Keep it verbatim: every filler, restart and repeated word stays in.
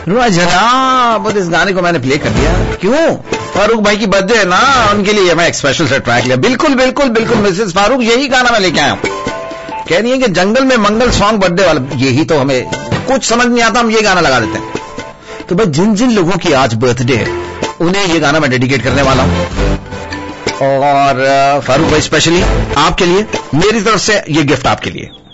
जनाब इस गाने को मैंने प्ले कर दिया, क्यों? फारूक भाई की बर्थडे है ना, उनके लिए मैं एक स्पेशल से ट्रैक लिया। बिल्कुल बिल्कुल बिल्कुल मिसेस फारूक, यही गाना मैं लेके आया हूं। कह रही है कि जंगल में मंगल सॉन्ग बर्थडे वाला, यही तो हमें कुछ समझ नहीं आता, हम ये गाना लगा देते हैं। तो भाई जिन जिन लोगों की आज बर्थडे है उन्हें ये गाना मैं डेडिकेट करने वाला हूं, और फारूक भाई स्पेशली आपके लिए मेरी तरफ से ये गिफ्ट आपके लिए।